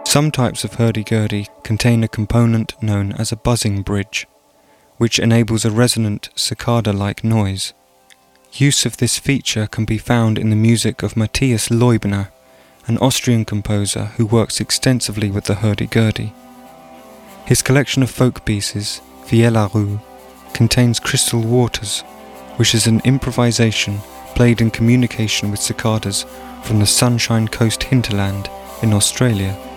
Some types of hurdy-gurdy contain a component known as a buzzing bridge, which enables a resonant cicada-like noise. Use of this feature can be found in the music of Matthias Leubner, an Austrian composer who works extensively with the hurdy-gurdy. His collection of folk pieces, Vielle-à-Roux, contains Crystal Waters, which is an improvisation played in communication with cicadas from the Sunshine Coast hinterland in Australia